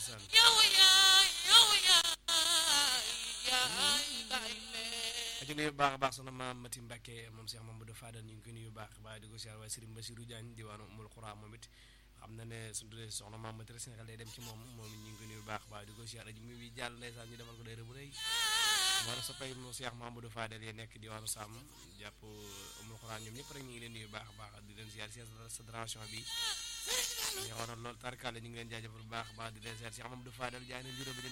ndeysaan aju nuyu baax a baax soxna maam Mati Mbacke moom Cheikh Mamadou Fadal ñu ngi koy nuyu baax baax di ko siyaar waaye Serigne Bassirou Diagne diwaanu Umul Xura moom it xam na ne suñu tuddee soxna maam Mati rek Sénégal day dem ci moom moom it ñu ngi koy nuyu baax baax di ko siyaar aju mi bi jàll ndeysaan ñu demal ko day rëbu rëy war a sa pay mu Cheikh Mamadou Fadal yi nekk diwaanu Sam jàpp Umul Xura ñoom ñëpp rek ñu ngi leen nuyu baax baax di leen siyaar sa drantion bi ñoo waroon loolu tarkale ñu ngi leen jaajëfal bu baax baax di leen siyaar Cheikh Mamadou Fadal jaay na juróom bi